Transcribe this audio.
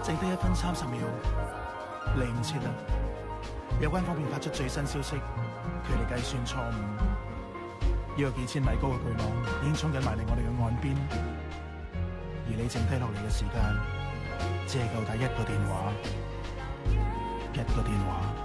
剩低1分30秒，嚟唔切啦！有關方面發出最新消息，距離計算錯誤，呢個幾千米高嘅巨浪已經衝緊埋嚟我哋嘅岸邊，而你剩低落嚟嘅時間，只係夠打一個電話。